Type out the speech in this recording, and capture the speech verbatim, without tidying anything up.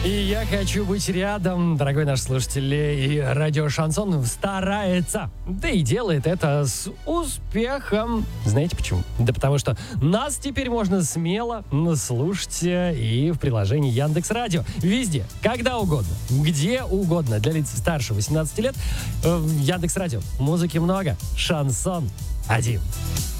И я хочу быть рядом, дорогой наш слушатель, и радио Шансон старается, да и делает это с успехом. Знаете почему? Да потому что нас теперь можно смело слушать и в приложении Яндекс.Радио. Везде, когда угодно, где угодно. Для лиц старше восемнадцати лет Яндекс.Радио. Музыки много, шансон один.